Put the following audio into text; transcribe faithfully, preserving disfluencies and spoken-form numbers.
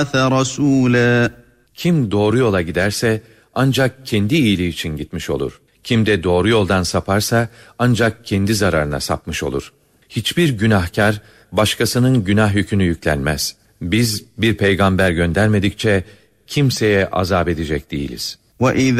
رَسُولًا Kim doğru yola giderse ancak kendi iyiliği için gitmiş olur. Kim de doğru yoldan saparsa ancak kendi zararına sapmış olur. Hiçbir günahkar başkasının günah yükünü yüklenmez. Biz bir peygamber göndermedikçe kimseye azap edecek değiliz. وَإِذَا